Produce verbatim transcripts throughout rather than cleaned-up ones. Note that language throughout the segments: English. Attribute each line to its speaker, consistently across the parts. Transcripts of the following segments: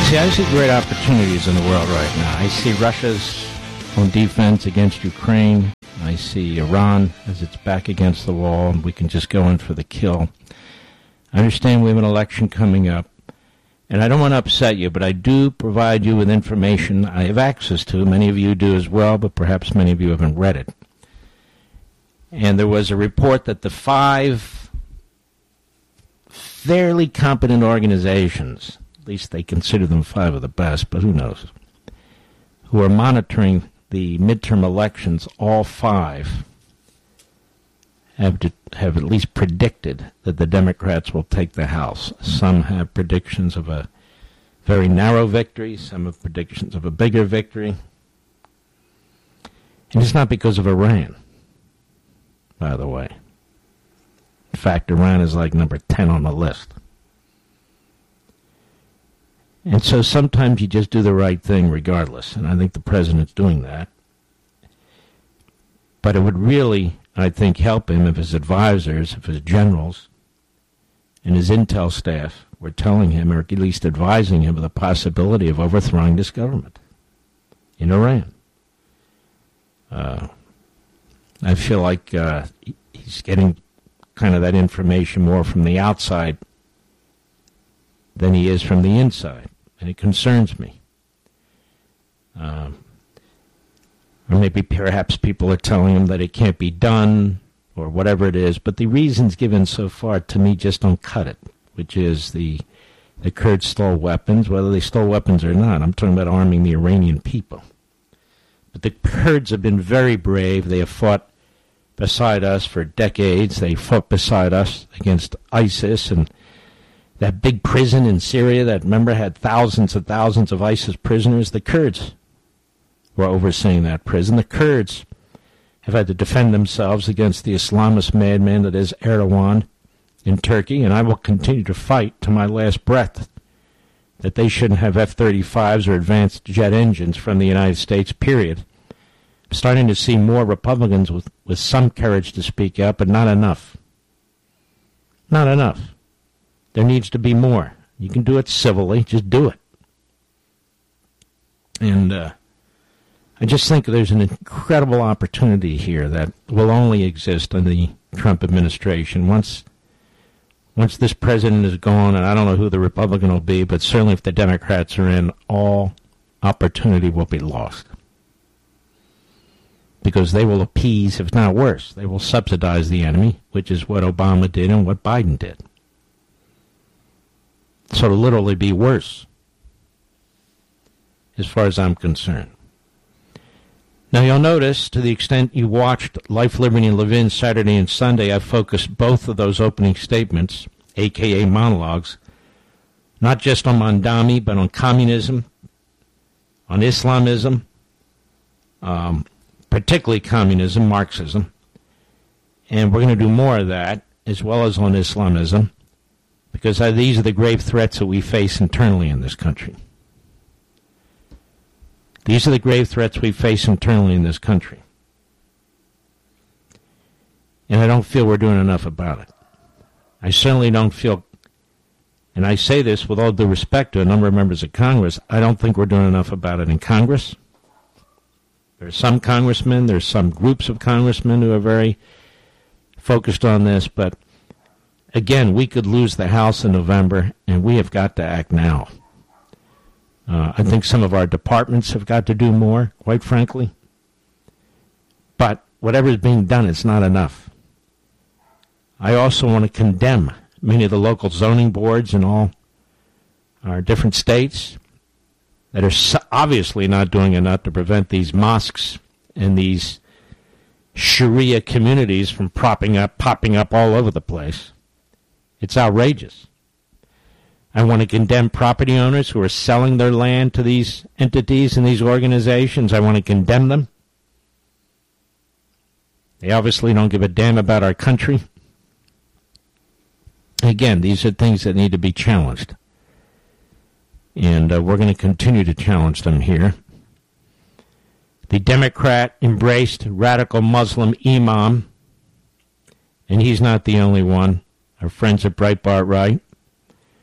Speaker 1: See, I see great opportunities in the world right now. I see Russia's on defense against Ukraine. I see Iran as its back against the wall, and we can just go in for the kill. I understand we have an election coming up, and I don't want to upset you, but I do provide you with information I have access to. Many of you do as well, but perhaps many of you haven't read it. And there was a report that the five fairly competent organizations, at least they consider them five of the best, but who knows, who are monitoring the midterm elections, all five have to, have at least predicted that the Democrats will take the House. Some have predictions of a very narrow victory. Some have predictions of a bigger victory. And it's not because of Iran, by the way. In fact, Iran is like number ten on the list. And so sometimes you just do the right thing regardless, and I think the president's doing that. But it would really, I think, help him if his advisors, if his generals, and his intel staff were telling him, or at least advising him of the possibility of overthrowing this government in Iran. Uh, I feel like uh, he's getting kind of that information more from the outside than he is from the inside, and it concerns me. Um, or maybe perhaps people are telling him that it can't be done, or whatever it is, but the reasons given so far to me just don't cut it, which is the the Kurds stole weapons, whether they stole weapons or not. I'm talking about arming the Iranian people. But the Kurds have been very brave. They have fought beside us for decades. They fought beside us against ISIS, and that big prison in Syria that, remember, had thousands and thousands of ISIS prisoners. The Kurds were overseeing that prison. The Kurds have had to defend themselves against the Islamist madman that is Erdogan in Turkey, and I will continue to fight to my last breath that they shouldn't have F thirty-fives or advanced jet engines from the United States, period. I'm starting to see more Republicans with, with some courage to speak out, but not enough. Not enough. There needs to be more. You can do it civilly. Just do it. And uh, I just think there's an incredible opportunity here that will only exist in the Trump administration. Once once this president is gone, and I don't know who the Republican will be, but certainly if the Democrats are in, all opportunity will be lost. Because they will appease, if not worse, they will subsidize the enemy, which is what Obama did and what Biden did. So it'll literally be worse, as far as I'm concerned. Now, you'll notice, to the extent you watched Life, Liberty, and Levin Saturday and Sunday, I focused both of those opening statements, a k a monologues, not just on Mondami, but on communism, on Islamism, um, particularly communism, Marxism. And we're going to do more of that, as well as on Islamism, because these are the grave threats that we face internally in this country. These are the grave threats we face internally in this country. And I don't feel we're doing enough about it. I certainly don't feel, and I say this with all due respect to a number of members of Congress, I don't think we're doing enough about it in Congress. There are some congressmen, there are some groups of congressmen who are very focused on this, but again, we could lose the House in November, and we have got to act now. Uh, I think some of our departments have got to do more, quite frankly. But whatever is being done, it's not enough. I also want to condemn many of the local zoning boards in all our different states that are obviously not doing enough to prevent these mosques and these Sharia communities from propping up, popping up all over the place. It's outrageous. I want to condemn property owners who are selling their land to these entities and these organizations. I want to condemn them. They obviously don't give a damn about our country. Again, these are things that need to be challenged. And uh, we're going to continue to challenge them here. The Democrat-embraced radical Muslim imam, and he's not the only one. Our friends at Breitbart write,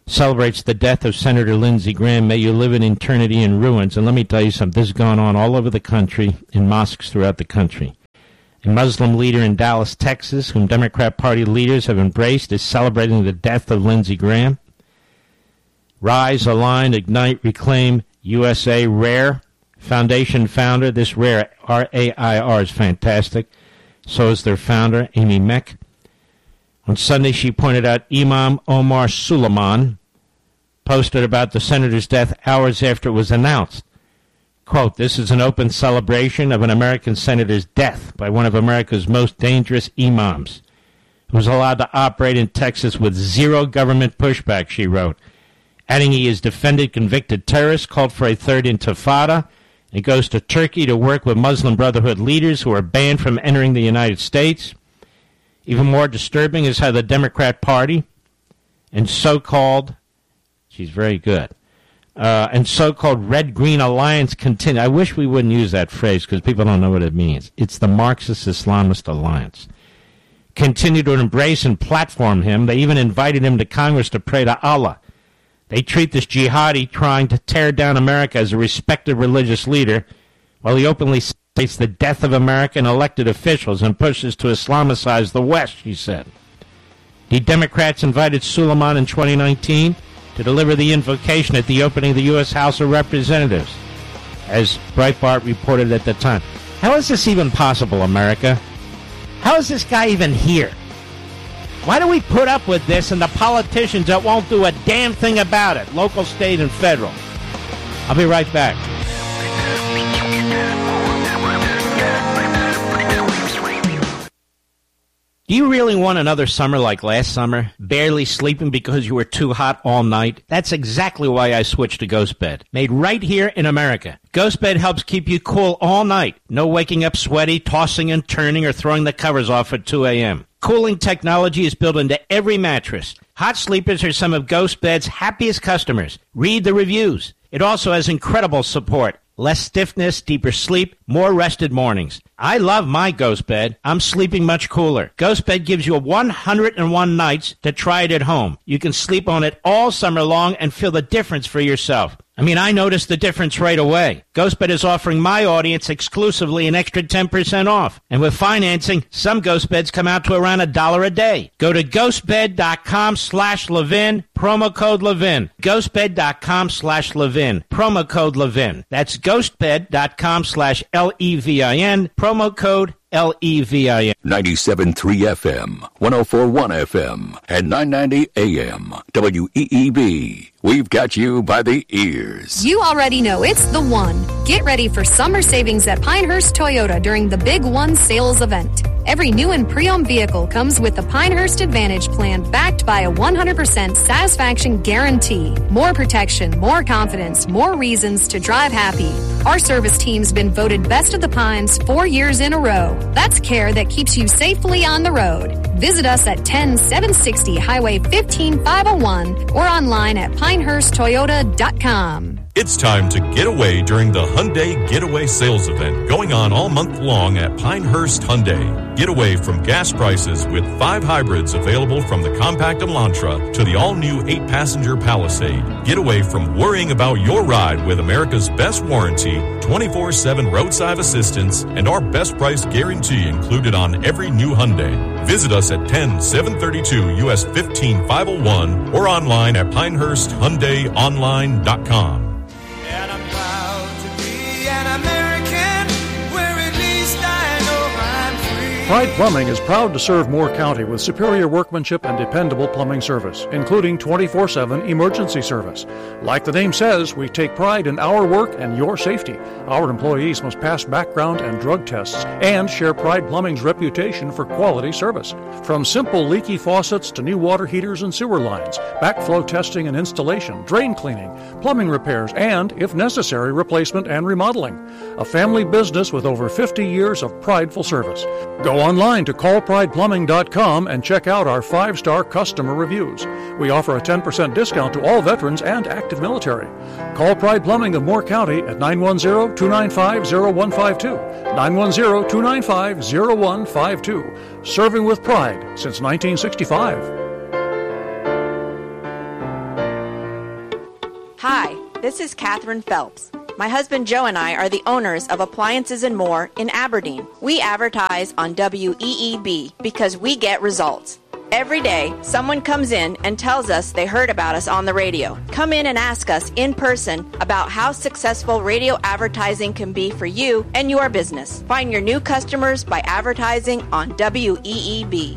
Speaker 1: celebrates the death of Senator Lindsey Graham. May you live in eternity in ruins. And let me tell you something, this is going on all over the country, in mosques throughout the country. A Muslim leader in Dallas, Texas, whom Democrat Party leaders have embraced, is celebrating the death of Lindsey Graham. Rise, Align, Ignite, Reclaim, U S A, RARE, Foundation founder. This RARE, R A I R, is fantastic. So is their founder, Amy Meck. On Sunday, she pointed out Imam Omar Suleiman posted about the senator's death hours after it was announced. Quote, this is an open celebration of an American senator's death by one of America's most dangerous imams, who was allowed to operate in Texas with zero government pushback, she wrote. Adding he has defended convicted terrorists, called for a third intifada, and goes to Turkey to work with Muslim Brotherhood leaders who are banned from entering the United States. Even more disturbing is how the Democrat Party and so-called, she's very good, uh, and so-called Red-Green Alliance continue. I wish we wouldn't use that phrase because people don't know what it means. It's the Marxist-Islamist Alliance. Continue to embrace and platform him. They even invited him to Congress to pray to Allah. They treat this jihadi trying to tear down America as a respected religious leader, while he openly states the death of American elected officials and pushes to Islamicize the West, she said. The Democrats invited Suleiman in twenty nineteen to deliver the invocation at the opening of the U S House of Representatives, as Breitbart reported at the time. How is this even possible, America? How is this guy even here? Why do we put up with this and the politicians that won't do a damn thing about it, local, state, and federal? I'll be right back. Do you really want another summer like last summer? Barely sleeping because you were too hot all night? That's exactly why I switched to GhostBed. Made right here in America. GhostBed helps keep you cool all night. No waking up sweaty, tossing and turning, or throwing the covers off at two a.m. Cooling technology is built into every mattress. Hot sleepers are some of GhostBed's happiest customers. Read the reviews. It also has incredible support. Less stiffness, deeper sleep, more rested mornings. I love my GhostBed. I'm sleeping much cooler. GhostBed gives you one hundred one nights to try it at home. You can sleep on it all summer long and feel the difference for yourself. I mean, I noticed the difference right away. GhostBed is offering my audience exclusively an extra ten percent off. And with financing, some GhostBeds come out to around a dollar a day. Go to ghostbed.com slash Levin, promo code Levin. Ghostbed.com slash Levin, promo code Levin. That's ghostbed.com slash L E V I N, promo code L E V I N.
Speaker 2: ninety-seven point three F M, one oh four point one F M, and nine ninety A M. W E E B. We've got you by the ears.
Speaker 3: You already know it's the one. Get ready for summer savings at Pinehurst Toyota during the Big One sales event. Every new and pre-owned vehicle comes with the Pinehurst Advantage plan backed by a one hundred percent satisfaction guarantee. More protection, more confidence, more reasons to drive happy. Our service team's been voted Best of the Pines four years in a row. That's care that keeps you safely on the road. Visit us at ten seven sixty Highway fifteen five oh one or online at pinehurst toyota dot com.
Speaker 4: It's time to get away during the Hyundai Getaway Sales Event going on all month long at Pinehurst Hyundai. Get away from gas prices with five hybrids available from the compact Elantra to the all-new eight-passenger Palisade. Get away from worrying about your ride with America's best warranty, twenty-four seven roadside assistance, and our best price guarantee included on every new Hyundai. Visit us at ten seven thirty-two U S fifteen five oh one or online at pinehurst hyundai online dot com.
Speaker 5: And I'm proud to be an American, where at least I know I'm free.
Speaker 6: Pride Plumbing is proud to serve Moore County with superior workmanship and dependable plumbing service, including twenty-four seven emergency service. Like the name says, we take pride in our work and your safety. Our employees must pass background and drug tests and share Pride Plumbing's reputation for quality service. From simple leaky faucets to new water heaters and sewer lines, backflow testing and installation, drain cleaning, plumbing repairs, and, if necessary, replacement and remodeling. A family business with over fifty years of prideful service. Go online to call pride plumbing dot com and check out our five-star customer reviews. We offer a ten percent discount to all veterans and active military. Call Pride Plumbing of Moore County at nine one zero, two nine five, zero one five two. nine one zero, two nine five, zero one five two. Serving with pride since nineteen sixty-five.
Speaker 7: Hi, this is Catherine Phelps. My husband Joe and I are the owners of Appliances and More in Aberdeen. We advertise on W E E B because we get results. Every day, someone comes in and tells us they heard about us on the radio. Come in and ask us in person about how successful radio advertising can be for you and your business. Find your new customers by advertising on W E E B.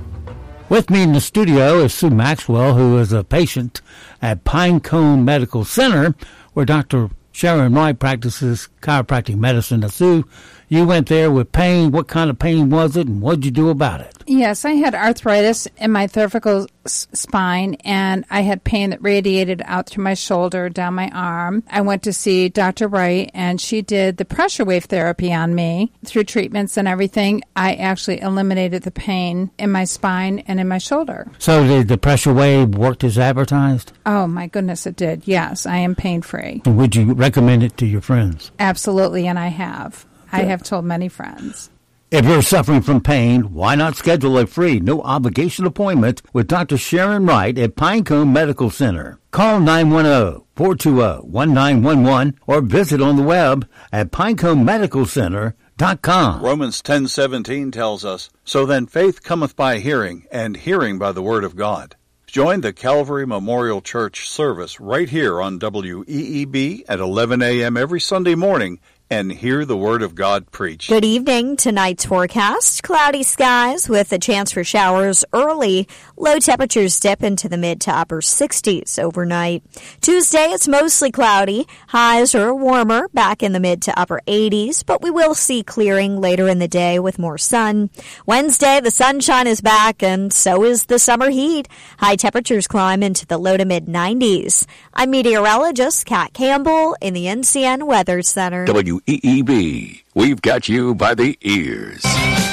Speaker 8: With me in the studio is Sue Maxwell, who is a patient at Pinecone Medical Center, where Doctor Sharon Wright practices chiropractic medicine. Now, Sue, you went there with pain. What kind of pain was it, and what did you do about it?
Speaker 9: Yes, I had arthritis in my cervical s- spine, and I had pain that radiated out through my shoulder, down my arm. I went to see Doctor Wright, and she did the pressure wave therapy on me. Through treatments and everything, I actually eliminated the pain in my spine and in my shoulder.
Speaker 8: So did the pressure wave work as advertised?
Speaker 9: Oh, my goodness, it did. Yes, I am pain-free.
Speaker 8: And would you recommend it to your friends?
Speaker 9: Absolutely, and I have. I have told many friends.
Speaker 8: If you're suffering from pain, why not schedule a free, no-obligation appointment with Doctor Sharon Wright at Pinecone Medical Center? Call nine one zero, four two zero, one nine one one or visit on the web at pinecone medical center dot com.
Speaker 10: Romans ten seventeen tells us, "So then faith cometh by hearing, and hearing by the word of God." Join the Calvary Memorial Church service right here on W E E B at eleven a.m. every Sunday morning and hear the Word of God preached.
Speaker 11: Good evening. Tonight's forecast, cloudy skies with a chance for showers early. Low temperatures dip into the mid to upper sixties overnight. Tuesday, it's mostly cloudy. Highs are warmer, back in the mid to upper eighties, but we will see clearing later in the day with more sun. Wednesday, the sunshine is back, and so is the summer heat. High temperatures climb into the low to mid nineties. I'm meteorologist Kat Campbell in the N C N Weather Center.
Speaker 2: W E E B. We've got you by the ears.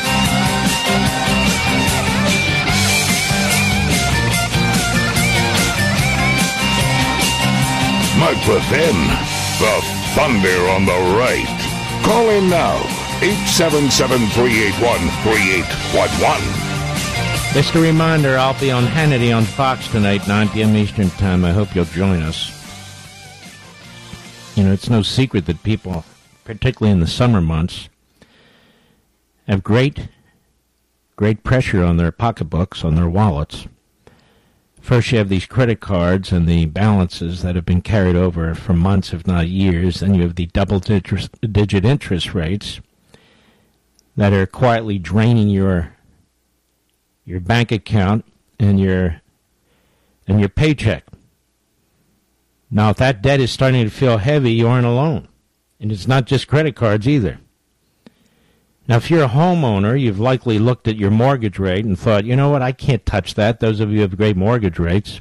Speaker 12: Mike Levin, the Thunder on the right. Call in now, eight seven seven, three eight one, three eight one one.
Speaker 1: Just a reminder, I'll be on Hannity on Fox tonight, nine p.m. Eastern Time. I hope you'll join us. You know, it's no secret that people, particularly in the summer months, have great, great pressure on their pocketbooks, on their wallets. First, you have these credit cards and the balances that have been carried over for months, if not years. Then you have the double-digit interest rates that are quietly draining your your bank account and your and your paycheck. Now, if that debt is starting to feel heavy, you aren't alone. And it's not just credit cards either. Now, if you're a homeowner, you've likely looked at your mortgage rate and thought, you know what, I can't touch that. Those of you who have great mortgage rates.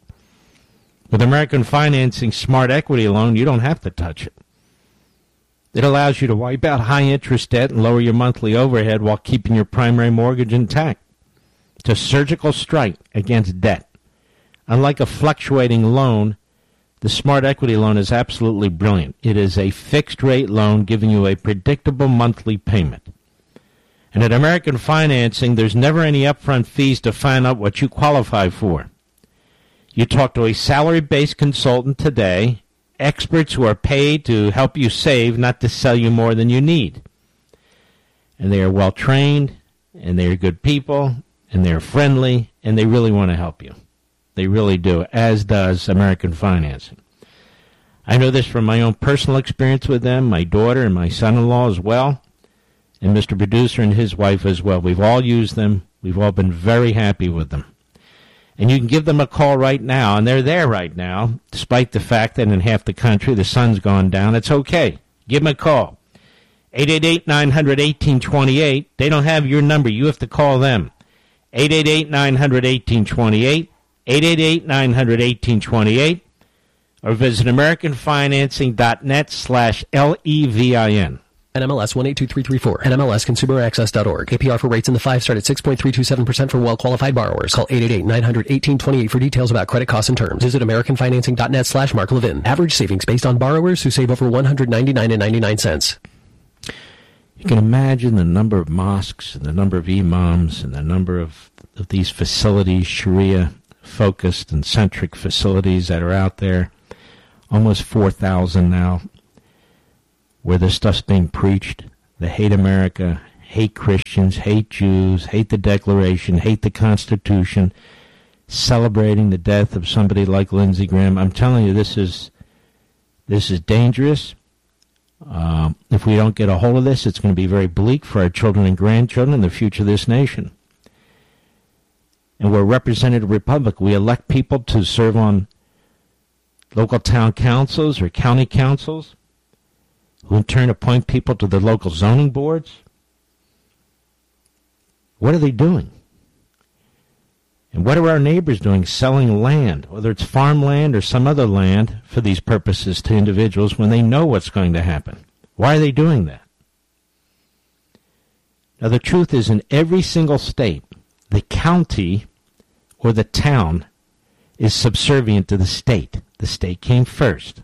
Speaker 1: With American Financing Smart Equity Loan, you don't have to touch it. It allows you to wipe out high-interest debt and lower your monthly overhead while keeping your primary mortgage intact. It's a surgical strike against debt. Unlike a fluctuating loan, the Smart Equity Loan is absolutely brilliant. It is a fixed-rate loan giving you a predictable monthly payment. And at American Financing, there's never any upfront fees to find out what you qualify for. You talk to a salary-based consultant today, experts who are paid to help you save, not to sell you more than you need. And they are well-trained, and they are good people, and they are friendly, and they really want to help you. They really do, as does American Financing. I know this from my own personal experience with them, my daughter and my son-in-law as well, and Mister Producer and his wife as well. We've all used them. We've all been very happy with them. And you can give them a call right now, and they're there right now, despite the fact that in half the country the sun's gone down. It's okay. Give them a call. eight eight eight, nine hundred, eighteen twenty-eight. They don't have your number. You have to call them. eight eight eight, nine hundred, eighteen twenty-eight. eight eight eight, nine hundred, eighteen twenty-eight, or visit americanfinancing.net slash L-E-V-I-N.
Speaker 13: N M L S one eight two three three four. N M L S consumer access dot org. A P R for rates in the five start at six point three two seven percent for well-qualified borrowers. Call eight eight eight, nine hundred, eighteen twenty-eight for details about credit costs and terms. Visit americanfinancing.net slash Mark Levin. Average savings based on borrowers who save over one hundred ninety-nine dollars and ninety-nine cents.
Speaker 1: You can imagine the number of mosques and the number of imams and the number of, of these facilities, Sharia focused and centric facilities that are out there, almost four thousand now, where this stuff's being preached. The hate America, hate Christians, hate Jews, hate the Declaration, hate the Constitution, celebrating the death of somebody like Lindsey Graham. I'm telling you, this is this is dangerous. Uh, if we don't get a hold of this, it's going to be very bleak for our children and grandchildren and the future of this nation. And we're a representative republic. We elect people to serve on local town councils or county councils, who in turn appoint people to the local zoning boards. What are they doing? And what are our neighbors doing, selling land, whether it's farmland or some other land, for these purposes to individuals when they know what's going to happen? Why are they doing that? Now, the truth is, in every single state, the county or the town is subservient to the state. The state came first.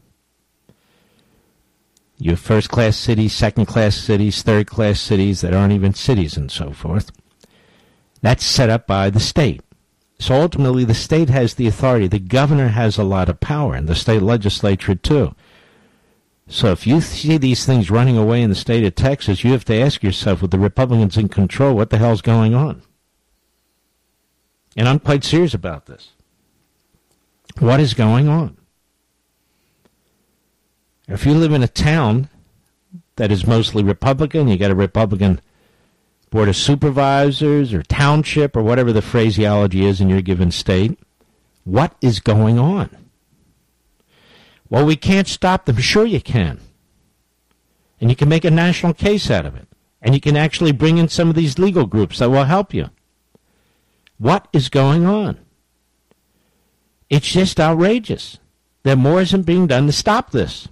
Speaker 1: You have first-class cities, second-class cities, third-class cities that aren't even cities and so forth. That's set up by the state. So ultimately, the state has the authority. The governor has a lot of power, and the state legislature too. So if you see these things running away in the state of Texas, you have to ask yourself, with the Republicans in control, what the hell's going on? And I'm quite serious about this. What is going on? If you live in a town that is mostly Republican, you got a Republican Board of Supervisors or township or whatever the phraseology is in your given state, what is going on? Well, we can't stop them. Sure you can. And you can make a national case out of it. And you can actually bring in some of these legal groups that will help you. What is going on? It's just outrageous that more isn't being done to stop this.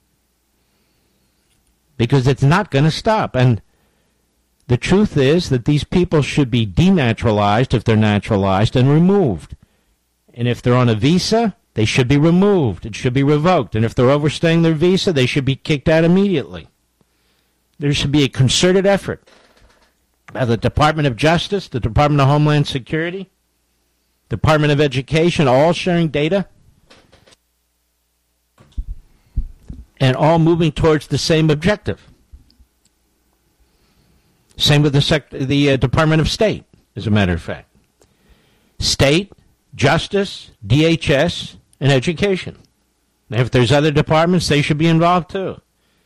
Speaker 1: Because it's not going to stop. And the truth is that these people should be denaturalized if they're naturalized and removed. And if they're on a visa, they should be removed. It should be revoked. And if they're overstaying their visa, they should be kicked out immediately. There should be a concerted effort by the Department of Justice, the Department of Homeland Security, Department of Education, all sharing data and all moving towards the same objective. Same with the, sec- the uh, Department of State, as a matter of fact. State, Justice, D H S, and Education. And if there's other departments, they should be involved too.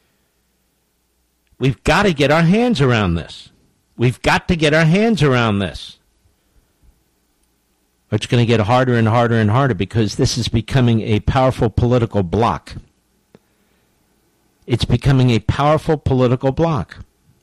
Speaker 1: We've got to get our hands around this. We've got to get our hands around this. It's going to get harder and harder and harder because this is becoming a powerful political bloc. It's becoming a powerful political bloc.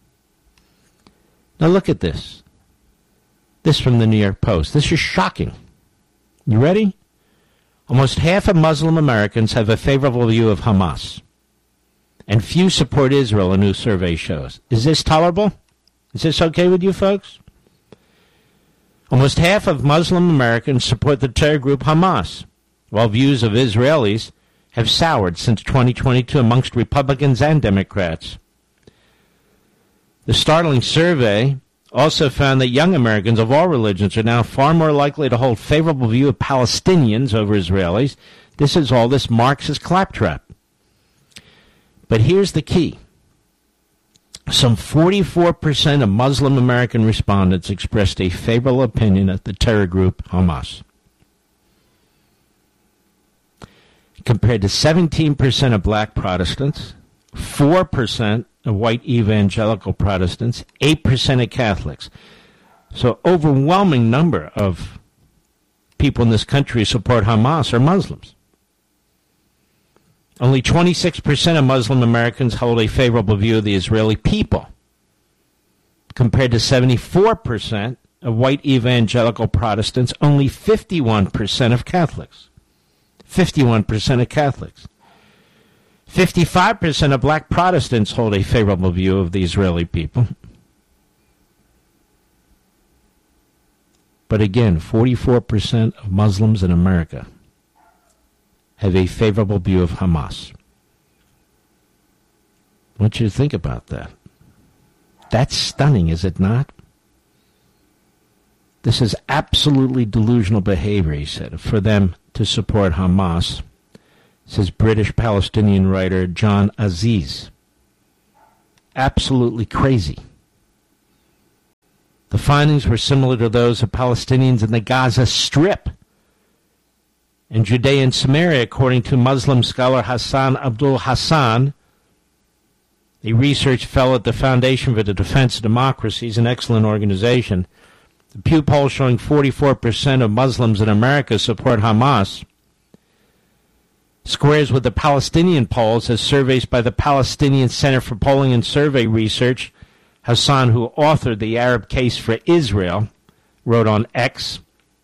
Speaker 1: Now look at this. This from the New York Post. This is shocking. You ready? Almost half of Muslim Americans have a favorable view of Hamas. And few support Israel, a new survey shows. Is this tolerable? Is this okay with you folks? Almost half of Muslim Americans support the terror group Hamas, while views of Israelis have soured since twenty twenty-two amongst Republicans and Democrats. The startling survey also found that young Americans of all religions are now far more likely to hold favorable view of Palestinians over Israelis. This is all this Marxist claptrap. But here's the key. Some forty-four percent of Muslim American respondents expressed a favorable opinion of the terror group Hamas, compared to seventeen percent of black Protestants, four percent of white evangelical Protestants, eight percent of Catholics. So overwhelming number of people in this country who support Hamas are Muslims. Only twenty-six percent of Muslim Americans hold a favorable view of the Israeli people, compared to seventy-four percent of white evangelical Protestants, only fifty-one percent of Catholics. fifty-one percent of Catholics. fifty-five percent of black Protestants hold a favorable view of the Israeli people. But again, forty-four percent of Muslims in America have a favorable view of Hamas. I want you to think about that. That's stunning, is it not? This is absolutely delusional behavior, he said, for them to support Hamas, says British Palestinian writer John Aziz. Absolutely crazy. The findings were similar to those of Palestinians in the Gaza Strip and Judea and Samaria, according to Muslim scholar Hassan Abdul Hassan, a research fellow at the Foundation for the Defense of Democracy, is an excellent organization. The Pew poll showing forty-four percent of Muslims in America support Hamas squares with the Palestinian polls as surveys by the Palestinian Center for Polling and Survey Research. Hassan, who authored The Arab Case for Israel, wrote on X.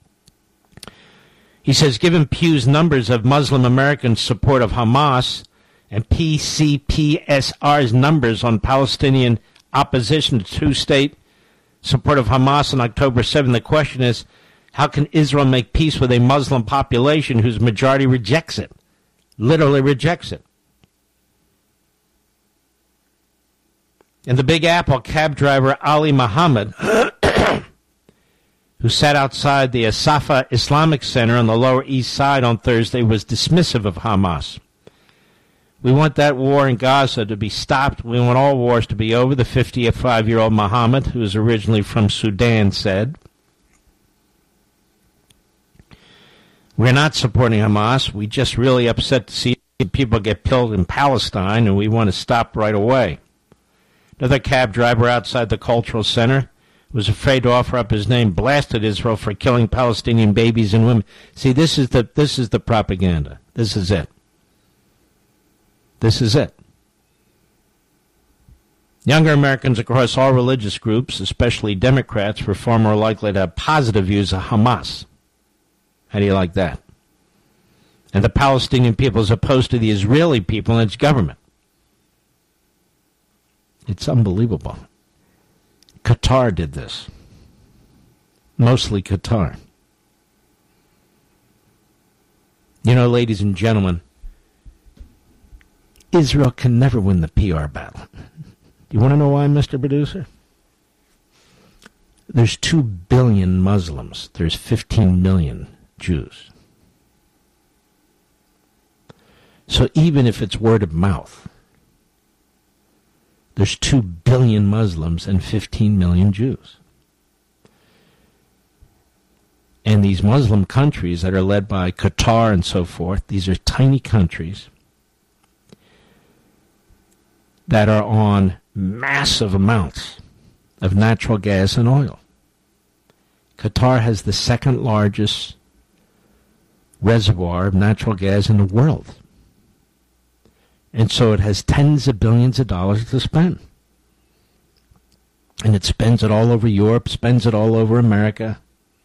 Speaker 1: He says, given Pew's numbers of Muslim Americans' support of Hamas and P C P S R's numbers on Palestinian opposition to two-state support of Hamas on October seventh, the question is, how can Israel make peace with a Muslim population whose majority rejects it? Literally rejects it. And the Big Apple cab driver Ali Muhammad, who sat outside the Asafa Islamic Center on the Lower East Side on Thursday, was dismissive of Hamas. We want that war in Gaza to be stopped. We want all wars to be over, the fifty-five-year-old Muhammad, who is originally from Sudan, said. We're not supporting Hamas. We're just really upset to see people get killed in Palestine, and we want to stop right away. Another cab driver outside the Cultural Center was afraid to offer up his name, blasted Israel for killing Palestinian babies and women. See, this is the this is the propaganda. This is it. This is it. Younger Americans across all religious groups, especially Democrats, were far more likely to have positive views of Hamas. How do you like that? And the Palestinian people as opposed to the Israeli people and its government. It's unbelievable. Qatar did this. Mostly Qatar. You know, ladies and gentlemen, Israel can never win the P R battle. Do you want to know why, Mister Producer? There's two billion Muslims. There's fifteen million Jews. So even if it's word of mouth, there's two billion Muslims and fifteen million Jews. And these Muslim countries that are led by Qatar and so forth, these are tiny countries that are on massive amounts of natural gas and oil. Qatar has the second largest reservoir of natural gas in the world. And so it has tens of billions of dollars to spend. And it spends it all over Europe, spends it all over America.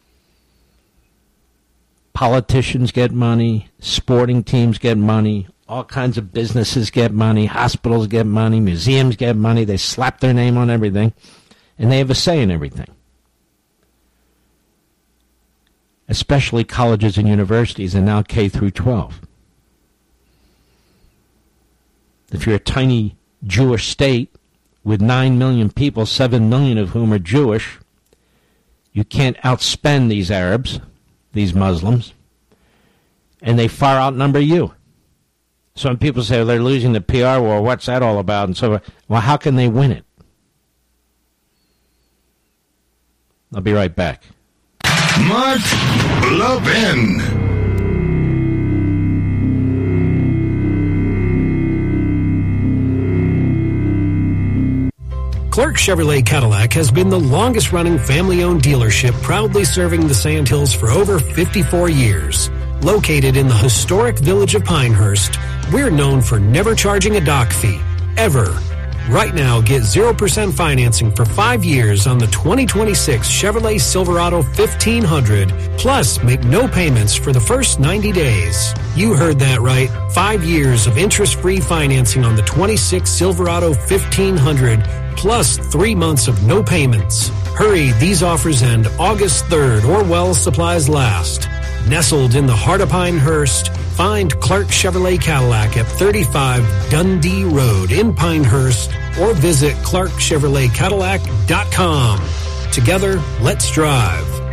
Speaker 1: Politicians get money, sporting teams get money, all kinds of businesses get money, hospitals get money, museums get money. They slap their name on everything, and they have a say in everything. Especially colleges and universities, and now K through twelve. If you're a tiny Jewish state with nine million people, seven million of whom are Jewish, you can't outspend these Arabs, these Muslims, and they far outnumber you. So when people say, well, they're losing the P R war, what's that all about? And so, well, how can they win it? I'll be right back.
Speaker 12: Mark Levin.
Speaker 14: Clark Chevrolet Cadillac has been the longest-running family-owned dealership proudly serving the Sandhills for over fifty-four years. Located in the historic village of Pinehurst, we're known for never charging a dock fee, ever. Right now, get zero percent financing for five years on the twenty twenty-six Chevrolet Silverado fifteen hundred, plus make no payments for the first ninety days. You heard that right. Five years of interest-free financing on the twenty-six Silverado fifteen hundred, plus three months of no payments. Hurry, these offers end August third or while supplies last. Nestled in the heart of Pinehurst, find Clark Chevrolet Cadillac at thirty-five Dundee Road in Pinehurst or visit clark chevrolet cadillac dot com. Together, let's drive.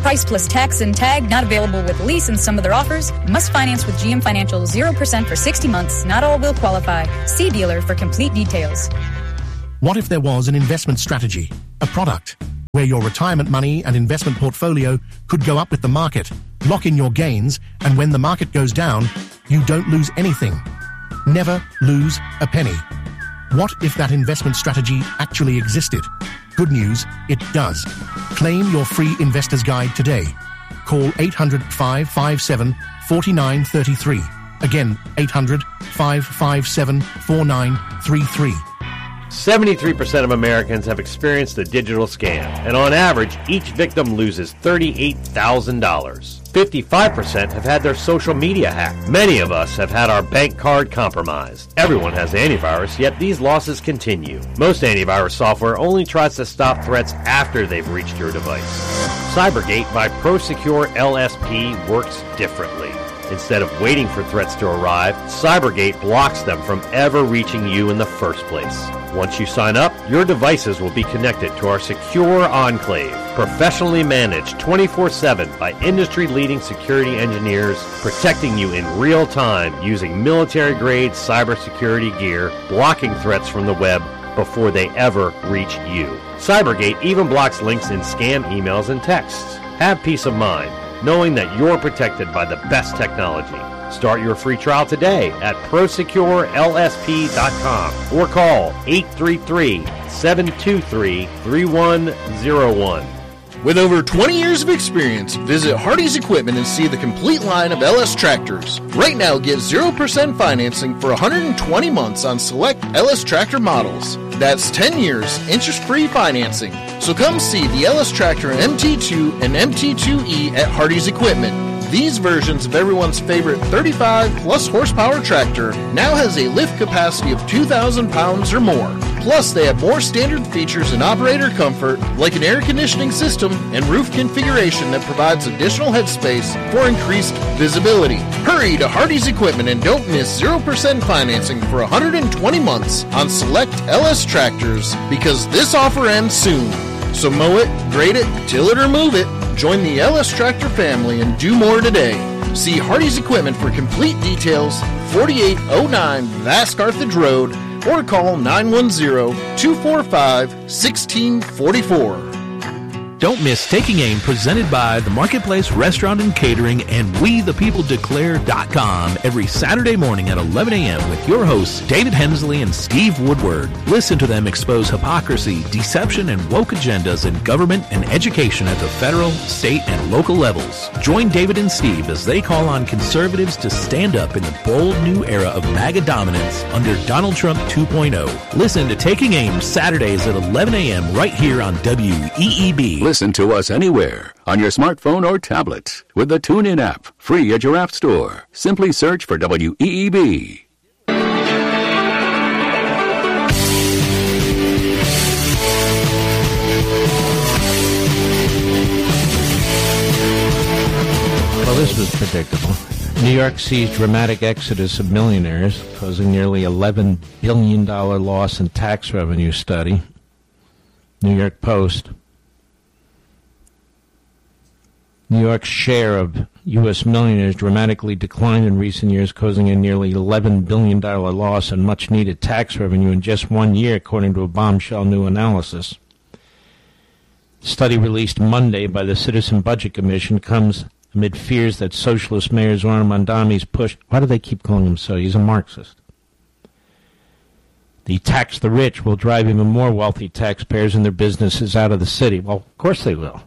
Speaker 15: Price plus tax and tag not available with lease and some other offers. Must finance with G M Financial zero percent for sixty months. Not all will qualify. See dealer for complete details.
Speaker 16: What if there was an investment strategy, a product, where your retirement money and investment portfolio could go up with the market, lock in your gains, and when the market goes down, you don't lose anything? Never lose a penny. What if that investment strategy actually existed? Good news, it does. Claim your free investor's guide today. Call eight hundred, five five seven, four nine three three. Again, eight hundred, five five seven, four nine three three.
Speaker 17: seventy-three percent of Americans have experienced a digital scam, and on average, each victim loses thirty-eight thousand dollars. fifty-five percent have had their social media hacked. Many of us have had our bank card compromised. Everyone has antivirus, yet these losses continue. Most antivirus software only tries to stop threats after they've reached your device. Cybergate by ProSecure L S P works differently. Instead of waiting for threats to arrive, Cybergate blocks them from ever reaching you in the first place. Once you sign up, your devices will be connected to our secure enclave, professionally managed twenty-four seven by industry-leading security engineers, protecting you in real time using military-grade cybersecurity gear, blocking threats from the web before they ever reach you. Cybergate even blocks links in scam emails and texts. Have peace of mind, knowing that you're protected by the best technology. Start your free trial today at prosecure L S P dot com or call eight three three, seven two three, three one zero one.
Speaker 18: With over twenty years of experience, visit Hardy's Equipment and see the complete line of L S tractors. Right now, get zero percent financing for one hundred twenty months on select L S tractor models. That's ten years, interest-free financing. So come see the L S Tractor M T two and M T two E at Hardy's Equipment. These versions of everyone's favorite thirty-five plus horsepower tractor now has a lift capacity of two thousand pounds or more. Plus, they have more standard features and operator comfort, like an air conditioning system and roof configuration that provides additional headspace for increased visibility. Hurry to Hardy's Equipment and don't miss zero percent financing for one hundred twenty months on select L S tractors, because this offer ends soon. So mow it, grade it, till it or move it. Join the L S Tractor family and do more today. See Hardy's Equipment for complete details, forty-eight oh nine Vask Carthage Road, or call nine one zero, two four five, one six four four.
Speaker 19: Don't miss Taking Aim, presented by the Marketplace Restaurant and Catering and We The People Declare dot com every Saturday morning at eleven a.m. with your hosts David Hensley and Steve Woodward. Listen to them expose hypocrisy, deception, and woke agendas in government and education at the federal, state, and local levels. Join David and Steve as they call on conservatives to stand up in the bold new era of MAGA dominance under Donald Trump two point oh. Listen to Taking Aim Saturdays at eleven a.m. right here on W E E B.
Speaker 2: Listen to us anywhere on your smartphone or tablet with the TuneIn app, free at your app store. Simply search for W E E B.
Speaker 1: Well, this was predictable. New York sees dramatic exodus of millionaires, causing nearly eleven billion dollars loss in tax revenue study. New York Post. New York's share of U S millionaires dramatically declined in recent years, causing a nearly eleven billion dollars loss in much-needed tax revenue in just one year, according to a bombshell new analysis. The study released Monday by the Citizen Budget Commission comes amid fears that socialist mayor Zohran Mamdani's push... Why do they keep calling him so? He's a Marxist. The tax the rich will drive even more wealthy taxpayers and their businesses out of the city. Well, of course they will.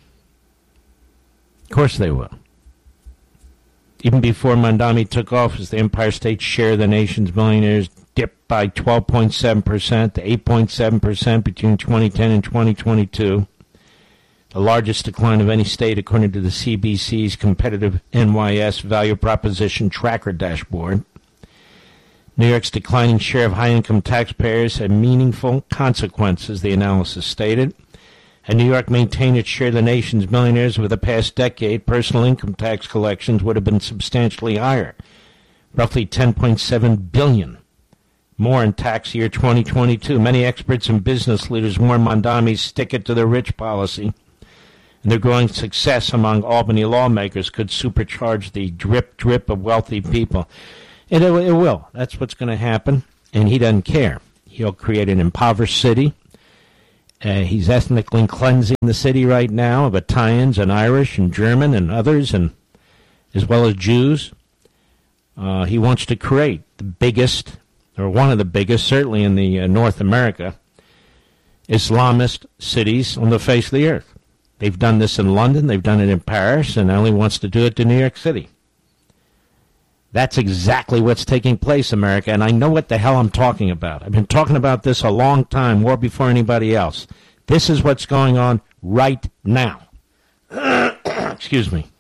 Speaker 1: Of course they will. Even before Mamdani took office, the Empire State's share of the nation's millionaires dipped by twelve point seven percent to eight point seven percent between twenty ten and twenty twenty-two, the largest decline of any state according to the C B C's competitive N Y S value proposition tracker dashboard. New York's declining share of high-income taxpayers had meaningful consequences, the analysis stated. And New York maintained its share of the nation's millionaires over the past decade, personal income tax collections would have been substantially higher, roughly ten point seven billion dollars more in tax year twenty twenty-two. Many experts and business leaders warn Mamdani's stick it to the rich policy and their growing success among Albany lawmakers could supercharge the drip, drip of wealthy people. And it, it will. That's what's going to happen, and he doesn't care. He'll create an impoverished city. Uh, he's ethnically cleansing the city right now of Italians and Irish and German and others, and as well as Jews. Uh, he wants to create the biggest, or one of the biggest, certainly in the uh, North America, Islamist cities on the face of the earth. They've done this in London, they've done it in Paris, and now he wants to do it to New York City. That's exactly what's taking place, America, and I know what the hell I'm talking about. I've been talking about this a long time, more before anybody else. This is what's going on right now. Excuse me.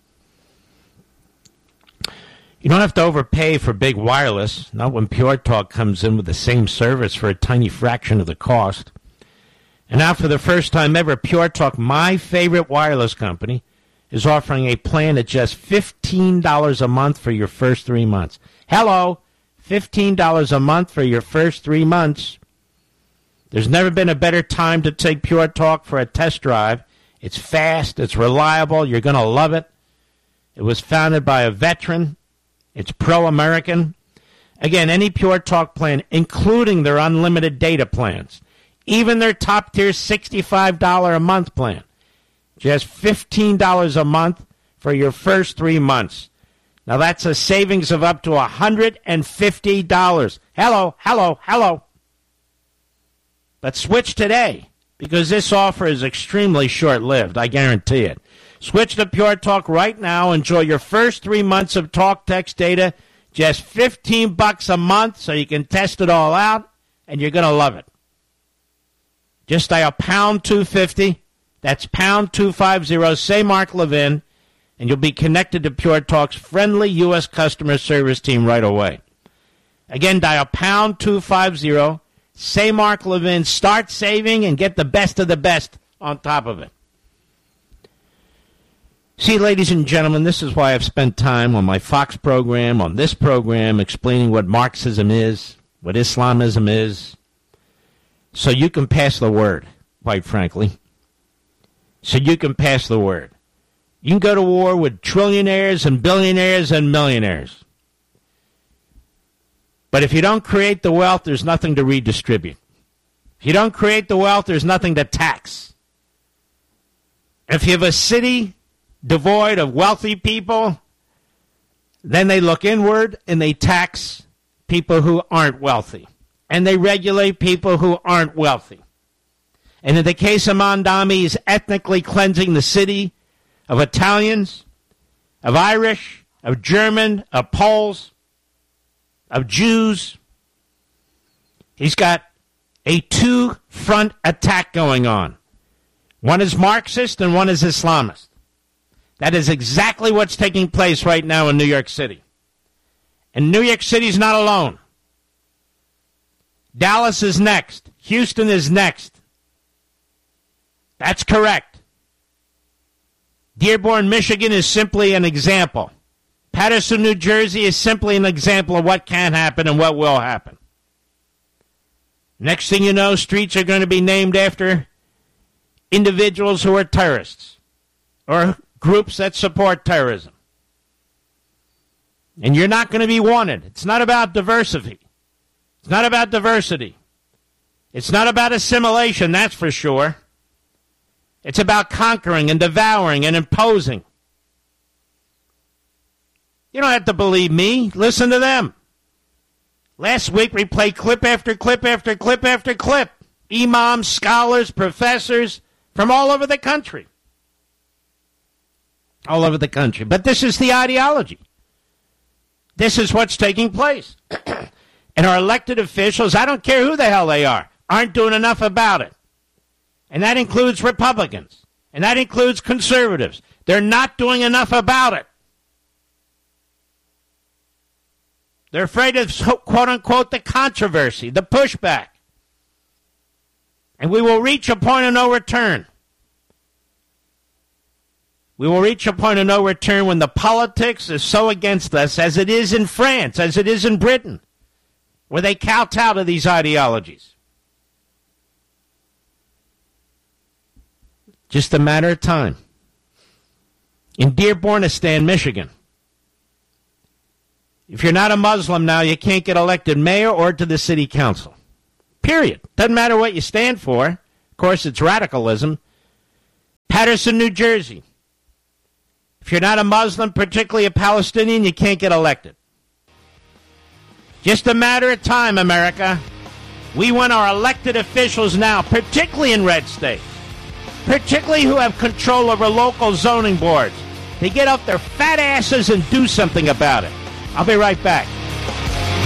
Speaker 1: You don't have to overpay for big wireless, not when Pure Talk comes in with the same service for a tiny fraction of the cost. And now for the first time ever, Pure Talk, my favorite wireless company, is offering a plan at just fifteen dollars a month for your first three months. Hello, fifteen dollars a month for your first three months. There's never been a better time to take Pure Talk for a test drive. It's fast, it's reliable, you're going to love it. It was founded by a veteran. It's pro-American. Again, any Pure Talk plan, including their unlimited data plans, even their top-tier sixty-five dollars a month plan, just fifteen dollars a month for your first three months. Now, that's a savings of up to one hundred fifty dollars. Hello, hello, hello. But switch today, because this offer is extremely short-lived, I guarantee it. Switch to Pure Talk right now. Enjoy your first three months of talk text data, just fifteen bucks a month, so you can test it all out, and you're going to love it. Just dial pound two fifty. That's pound two fifty. Say Mark Levin, and you'll be connected to Pure Talk's friendly U S customer service team right away. Again, dial pound two fifty. Say Mark Levin. Start saving and get the best of the best on top of it. See, ladies and gentlemen, this is why I've spent time on my Fox program, on this program, explaining what Marxism is, what Islamism is, so you can pass the word, quite frankly. So you can pass the word. You can go to war with trillionaires and billionaires and millionaires. But if you don't create the wealth, there's nothing to redistribute. If you don't create the wealth, there's nothing to tax. If you have a city devoid of wealthy people, then they look inward and they tax people who aren't wealthy. And they regulate people who aren't wealthy. And in the case of Mondami, he's ethnically cleansing the city of Italians, of Irish, of German, of Poles, of Jews. He's got a two-front attack going on. One is Marxist and one is Islamist. That is exactly what's taking place right now in New York City. And New York City's not alone. Dallas is next. Houston is next. That's correct. Dearborn, Michigan is simply an example. Paterson, New Jersey is simply an example of what can happen and what will happen. Next thing you know, streets are going to be named after individuals who are terrorists or groups that support terrorism. And you're not going to be wanted. It's not about diversity. It's not about diversity. It's not about assimilation, that's for sure. It's about conquering and devouring and imposing. You don't have to believe me. Listen to them. Last week we played clip after clip after clip after clip. Imams, scholars, professors from all over the country. All over the country. But this is the ideology. This is what's taking place. And our elected officials, I don't care who the hell they are, aren't doing enough about it. And that includes Republicans. And that includes conservatives. They're not doing enough about it. They're afraid of, quote-unquote, the controversy, the pushback. And we will reach a point of no return. We will reach a point of no return when the politics is so against us, as it is in France, as it is in Britain, where they kowtow to these ideologies. Just a matter of time. in Dearbornistan, Michigan. If you're not a Muslim now, you can't get elected mayor or to the city council. Period. Doesn't matter what you stand for. Of course, it's radicalism. Patterson, New Jersey. If you're not a Muslim, particularly a Palestinian, you can't get elected. Just a matter of time, America. We want our elected officials now, particularly in red states, particularly who have control over local zoning boards, to get up their fat asses and do something about it. I'll be right back.